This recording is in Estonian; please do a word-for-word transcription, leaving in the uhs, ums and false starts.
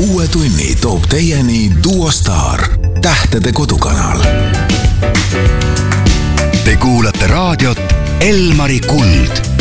uue tunni toob teieni Duo Star, tähtede kodukanal. Te kuulate raadiot Elmari Kuld.